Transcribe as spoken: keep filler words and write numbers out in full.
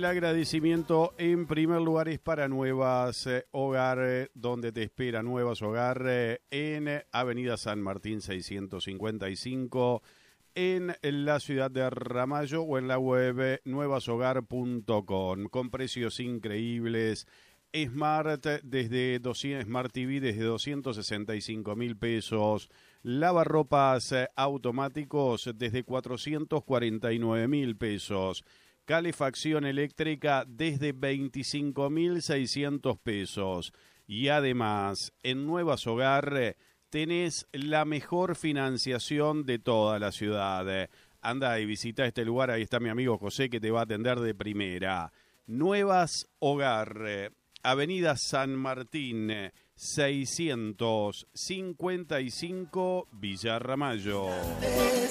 El agradecimiento en primer lugar es para Nuevas eh, Hogar, eh, donde te espera Nuevas Hogar eh, en Avenida San Martín seiscientos cincuenta y cinco, en la ciudad de Ramallo, o en la web eh, nuevas hogar punto com, con precios increíbles. Smart desde doscientos, Smart T V desde doscientos sesenta y cinco mil pesos, lavarropas eh, automáticos desde cuatrocientos cuarenta y nueve mil pesos, calefacción eléctrica desde veinticinco mil seiscientos pesos. Y además, en Nuevas Hogar eh, tenés la mejor financiación de toda la ciudad. Anda y visita este lugar, ahí está mi amigo José que te va a atender de primera. Nuevas Hogar, eh, Avenida San Martín seiscientos cincuenta y cinco, Villa Ramallo.